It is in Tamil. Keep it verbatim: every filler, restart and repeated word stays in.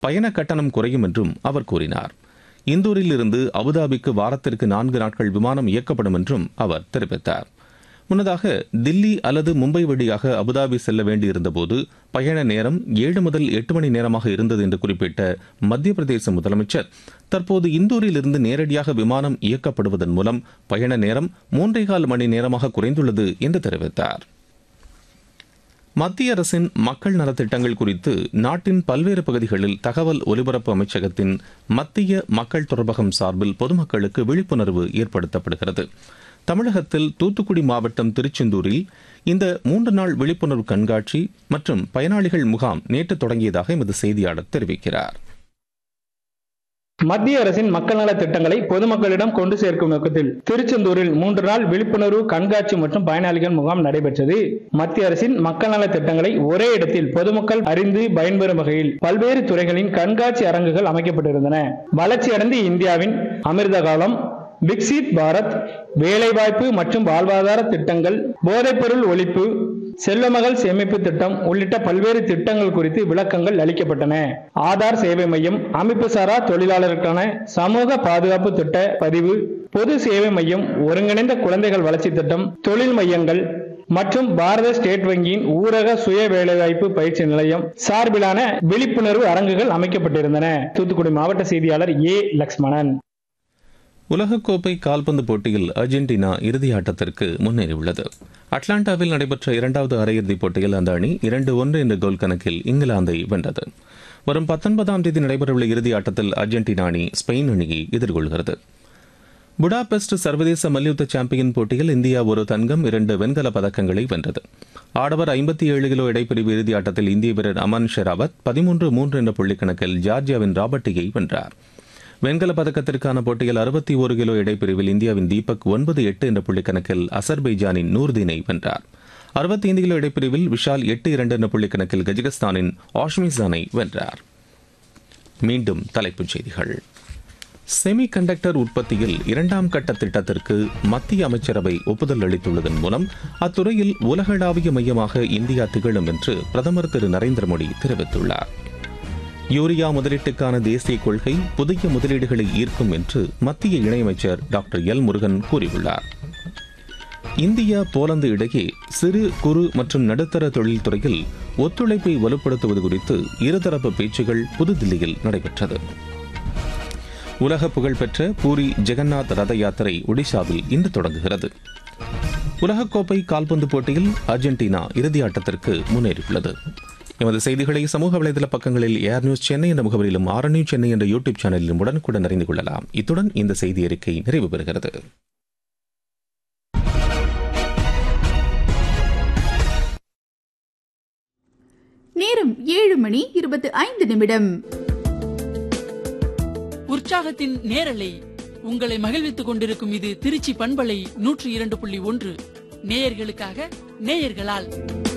பயண கட்டணம் குறையும் என்றும் அவர் கூறினார். இந்தூரில் இருந்து அபுதாபிக்கு வாரத்திற்கு நான்கு நாட்கள் விமானம் இயக்கப்படும் என்றும் அவர் தெரிவித்தார். முன்னதாக தில்லி அல்லது மும்பை வழியாக அபுதாபி செல்ல வேண்டியிருந்தபோது பயண நேரம் ஏழு முதல் எட்டு மணி நேரமாக இருந்தது என்று குறிப்பிட்ட மத்திய பிரதேச முதலமைச்சர் தற்போது இந்தூரில் இருந்து நேரடியாக விமானம் இயக்கப்படுவதன் மூலம் பயண நேரம் மூன்றே கால் மணி நேரமாக குறைந்துள்ளது என்று தெரிவித்தார். மத்திய அரசின் மக்கள் நலத்திட்டங்கள் குறித்து நாட்டின் பல்வேறு பகுதிகளில் தகவல் ஒலிபரப்பு அமைச்சகத்தின் மத்திய மக்கள் தொடர்பகம் சார்பில் பொதுமக்களுக்கு விழிப்புணர்வு ஏற்படுத்தப்படுகிறது. தமிழகத்தில் தூத்துக்குடி மாவட்டம் திருச்செந்தூரில் இந்த மூன்று நாள் விழிப்புணர்வு கண்காட்சி மற்றும் பயனாளிகள் முகாம் நேற்று தொடங்கியதாக எமது செய்தியாளர் தெரிவிக்கிறார். மத்திய அரசின் மக்கள் நல திட்டங்களை பொதுமக்களிடம் கொண்டு சேர்க்கும் நோக்கத்தில் திருச்செந்தூரில் மூன்று நாள் விழிப்புணர்வு கண்காட்சி மற்றும் பயனாளிகள் முகாம் நடைபெற்றது. மத்திய அரசின் மக்கள் நல திட்டங்களை ஒரே இடத்தில் பொதுமக்கள் அறிந்து பயன்பெறும் வகையில் பல்வேறு துறைகளின் கண்காட்சி அரங்குகள் அமைக்கப்பட்டிருந்தன. வளர்ச்சியடைந்த இந்தியாவின் அமிர்த காலம், விக்சித் பாரத், வேலைவாய்ப்பு மற்றும் வாழ்வாதார திட்டங்கள், போதைப்பொருள் ஒழிப்பு, செல்வமகள் சேமிப்பு திட்டம் உள்ளிட்ட பல்வேறு திட்டங்கள் குறித்து விளக்கங்கள் அளிக்கப்பட்டன. ஆதார் சேவை மையம், அமைப்பு சாரா தொழிலாளருக்கான சமூக பாதுகாப்பு திட்ட பதிவு, பொது சேவை மையம், ஒருங்கிணைந்த குழந்தைகள் வளர்ச்சி திட்டம், தொழில் மையங்கள் மற்றும் பாரத ஸ்டேட் வங்கியின் ஊரக சுய வேலைவாய்ப்பு பயிற்சி நிலையம் சார்பிலான விழிப்புணர்வு அரங்குகள் அமைக்கப்பட்டிருந்தன. தூத்துக்குடி மாவட்ட செய்தியாளர் ஏ லக்ஷ்மணன். உலகக்கோப்பை கால்பந்து போட்டியில் அர்ஜென்டினா இறுதி ஆட்டத்திற்கு முன்னேறியுள்ளது. அட்லாண்டாவில் நடைபெற்ற இரண்டாவது அரையிறுதிப் போட்டியில் அந்த அணி இரண்டு ஒன்று என்ற கோல் கணக்கில் இங்கிலாந்தை வென்றது. வரும் பத்தொன்பதாம் தேதி நடைபெறவுள்ள இறுதி ஆட்டத்தில் அர்ஜென்டினா அணி ஸ்பெயின் அணியை எதிர்கொள்கிறது. புடாபெஸ்ட் சர்வதேச மல்யுத்த சாம்பியன் போட்டியில் இந்தியா ஒரு தங்கம், இரண்டு வெண்கல பதக்கங்களை வென்றது. ஆடவர் ஐம்பத்தி ஏழு கிலோ இடைப்பிரிவு இறுதி ஆட்டத்தில் இந்திய வீரர் அமன் ஷெராவத் பதிமூன்று மூன்று என்ற புள்ளிக்கணக்கில் ஜார்ஜியாவின் ராபர்ட்டியை வென்றார். வெண்கல பதக்கத்திற்கான போட்டியில் அறுபத்தி ஒரு கிலோ இடைப்பிரிவில் இந்தியாவின் தீபக் ஒன்பது எட்டு என்ற புள்ளிக்கணக்கில் அசர்பைஜானின் நூர்தீனை வென்றார். அறுபத்தி ஐந்து கிலோ இடைப்பிரிவில் விஷால் எட்டு இரண்டு என்ற புள்ளிக்கணக்கில் கஜகஸ்தானின் ஆஷ்மிசானை வென்றார். மீண்டும் தலைப்புச் செய்திகள். செமி கண்டக்டர் உற்பத்தியில் இரண்டாம் கட்ட திட்டத்திற்கு மத்திய அமைச்சரவை ஒப்புதல் அளித்துள்ளதன் மூலம் அத்துறையில் உலகளாவிய மையமாக இந்தியா திகழும் என்று பிரதமர் திரு நரேந்திர மோடி தெரிவித்துள்ளார். யூரியா முதலீட்டுக்கான தேசிய கொள்கை புதிய முதலீடுகளை ஈர்க்கும் என்று மத்திய இணையமைச்சர் டாக்டர் எல் முருகன் கூறியுள்ளார். இந்தியா போலந்து இடையே சிறு குறு மற்றும் நடுத்தர தொழில்துறையில் ஒத்துழைப்பை வலுப்படுத்துவது குறித்து இருதரப்பு பேச்சுகள் புதுதில்லியில் நடைபெற்றது. உலக புகழ்பெற்ற பூரி ஜெகநாத் ரத யாத்திரை ஒடிசாவில் இன்று தொடங்குகிறது. உலகக்கோப்பை கால்பந்து போட்டியில் அர்ஜென்டினா இறுதியாட்டத்திற்கு முன்னேறியுள்ளது. எமது செய்திகளை சமூக வலைதள பக்கங்களில் ஏர் நியூஸ் சென்னை என்ற முகவரியிலும் ஆர் நியூஸ் சென்னை என்ற யூடியூப் சேனலிலும் உடனுக்குடன் அறிந்து கொள்ளலாம். இத்துடன் இந்த செய்தி அறிக்கை நிறைவு பெறுகிறது. நேரம் ஏழு மணி இருபத்தி ஐந்து நிமிடம். உற்சாகத்தின் நேரலை உங்களை மகிழ்வித்துக் கொண்டிருக்கும் இது திருச்சி பண்பலை நூற்றி இரண்டு புள்ளி ஒன்று. நேயர்களுக்காக நேயர்களால்